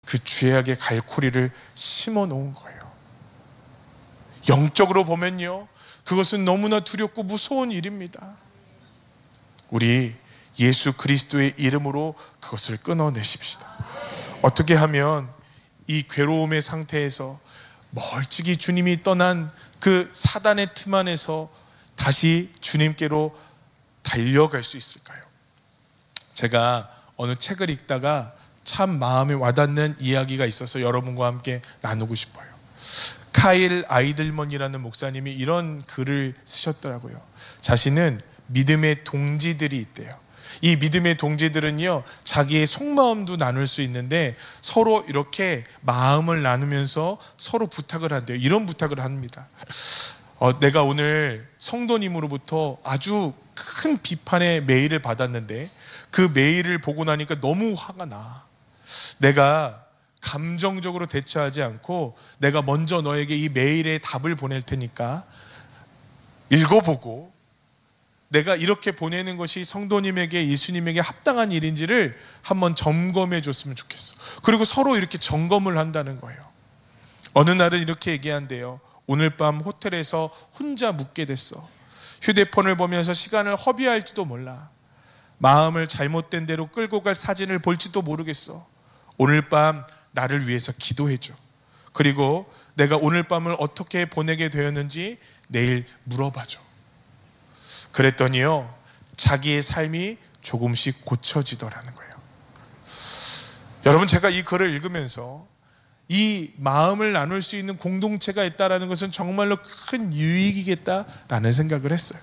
그 죄악의 갈고리를 심어 놓은 거예요. 영적으로 보면요, 그것은 너무나 두렵고 무서운 일입니다. 우리 예수 그리스도의 이름으로 그것을 끊어내십시다. 어떻게 하면 이 괴로움의 상태에서 멀찍이 주님이 떠난 그 사단의 틈 안에서 다시 주님께로 달려갈 수 있을까요? 제가 어느 책을 읽다가 참 마음에 와닿는 이야기가 있어서 여러분과 함께 나누고 싶어요. 카일 아이들먼이라는 목사님이 이런 글을 쓰셨더라고요. 자신은 믿음의 동지들이 있대요. 이 믿음의 동지들은요, 자기의 속마음도 나눌 수 있는데 서로 이렇게 마음을 나누면서 서로 부탁을 한대요. 이런 부탁을 합니다. 내가 오늘 성도님으로부터 아주 큰 비판의 메일을 받았는데 그 메일을 보고 나니까 너무 화가 나. 내가 감정적으로 대처하지 않고 내가 먼저 너에게 이 메일에 답을 보낼 테니까 읽어보고 내가 이렇게 보내는 것이 성도님에게, 예수님에게 합당한 일인지를 한번 점검해 줬으면 좋겠어. 그리고 서로 이렇게 점검을 한다는 거예요. 어느 날은 이렇게 얘기한대요. 오늘 밤 호텔에서 혼자 묵게 됐어. 휴대폰을 보면서 시간을 허비할지도 몰라. 마음을 잘못된 대로 끌고 갈 사진을 볼지도 모르겠어. 오늘 밤 나를 위해서 기도해줘. 그리고 내가 오늘 밤을 어떻게 보내게 되었는지 내일 물어봐줘. 그랬더니요, 자기의 삶이 조금씩 고쳐지더라는 거예요. 여러분, 제가 이 글을 읽으면서 이 마음을 나눌 수 있는 공동체가 있다는 것은 정말로 큰 유익이겠다라는 생각을 했어요.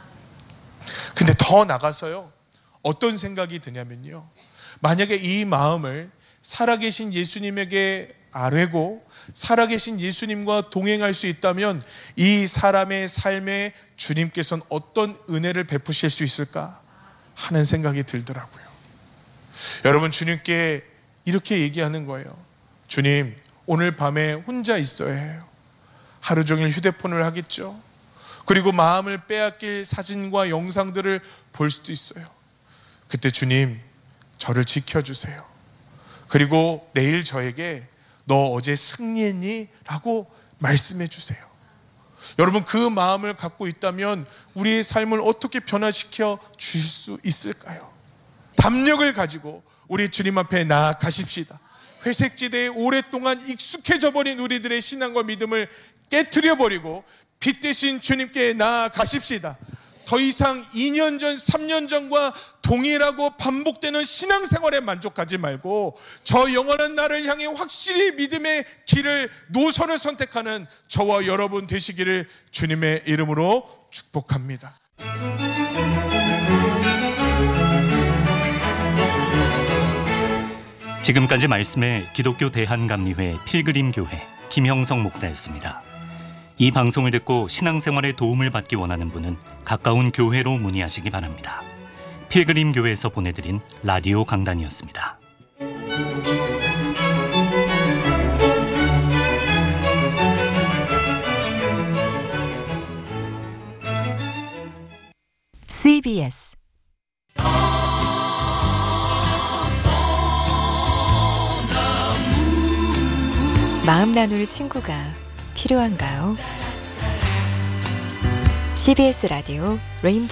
근데 더 나가서요, 어떤 생각이 드냐면요, 만약에 이 마음을 살아계신 예수님에게 아뢰고 살아계신 예수님과 동행할 수 있다면 이 사람의 삶에 주님께서는 어떤 은혜를 베푸실 수 있을까 하는 생각이 들더라고요. 여러분, 주님께 이렇게 얘기하는 거예요. 주님, 오늘 밤에 혼자 있어야 해요. 하루 종일 휴대폰을 하겠죠. 그리고 마음을 빼앗길 사진과 영상들을 볼 수도 있어요. 그때 주님, 저를 지켜주세요. 그리고 내일 저에게 너 어제 승리했니? 라고 말씀해 주세요. 여러분, 그 마음을 갖고 있다면 우리의 삶을 어떻게 변화시켜 주실 수 있을까요? 담력을 가지고 우리 주님 앞에 나아가십시다. 회색지대에 오랫동안 익숙해져 버린 우리들의 신앙과 믿음을 깨트려 버리고 빛 대신 주님께 나아가십시다. 더 이상 2년 전, 3년 전과 동일하고 반복되는 신앙생활에 만족하지 말고 저 영원한 나를 향해 확실히 믿음의 길을, 노선을 선택하는 저와 여러분 되시기를 주님의 이름으로 축복합니다. 지금까지 말씀의 기독교 대한감리회 필그림교회 김형성 목사였습니다. 이 방송을 듣고 신앙생활에 도움을 받기 원하는 분은 가까운 교회로 문의하시기 바랍니다. 필그림교회에서 보내드린 라디오 강단이었습니다. CBS 마음 나눌 친구가 필요한가요? CBS 라디오 레인보우